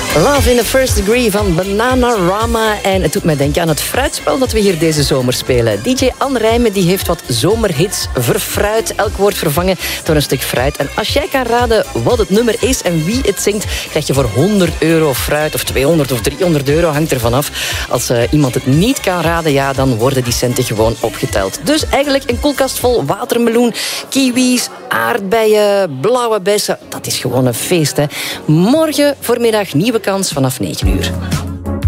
Love in the First Degree van Bananarama. En het doet mij denken aan het fruitspel dat we hier deze zomer spelen. DJ Anne Rijmen die heeft wat zomerhits verfruit. Elk woord vervangen door een stuk fruit. En als jij kan raden wat het nummer is en wie het zingt, krijg je voor €100 fruit of 200 of €300, hangt ervan af. Als iemand het niet kan raden, ja, dan worden die centen gewoon opgeteld. Dus eigenlijk een koelkast vol watermeloen, kiwis, aardbeien, blauwe bessen. Dat is gewoon een feest, hè. Morgen voormiddag nieuwe kans vanaf 9 uur.